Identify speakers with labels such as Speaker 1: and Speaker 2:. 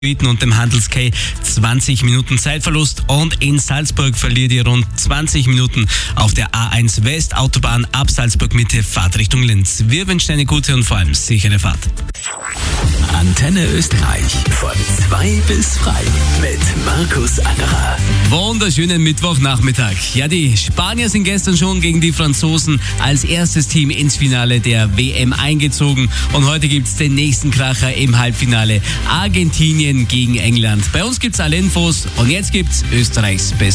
Speaker 1: und dem Handels-K 20 Minuten Zeitverlust und in Salzburg verliert ihr rund 20 Minuten auf der A1 West Autobahn ab Salzburg Mitte, Fahrtrichtung Linz. Wir wünschen eine gute und vor allem sichere Fahrt.
Speaker 2: Antenne Österreich von 2 bis frei mit Markus Angerer.
Speaker 1: Wunderschönen Mittwochnachmittag. Ja, die Spanier sind gestern schon gegen die Franzosen als erstes Team ins Finale der WM eingezogen und heute gibt's den nächsten Kracher im Halbfinale. Argentinien gegen England. Bei uns gibt's alle Infos und jetzt gibt's Österreichs Bestes.